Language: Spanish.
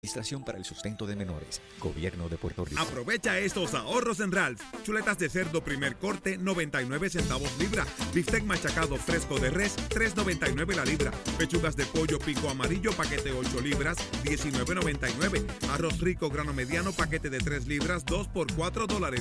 Administración para el Sustento de Menores. Gobierno de Puerto Rico. Aprovecha estos ahorros en Ralph. Chuletas de cerdo primer corte, 99 centavos libra. Bistec machacado fresco de res, 3.99 la libra. Pechugas de pollo pico amarillo, paquete 8 libras, 19.99. Arroz rico grano mediano, paquete de 3 libras, 2 por $4.